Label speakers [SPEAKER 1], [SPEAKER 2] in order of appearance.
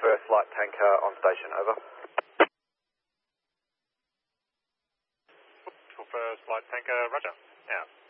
[SPEAKER 1] first flight tanker on station, over.
[SPEAKER 2] First flight tanker, roger. Yeah.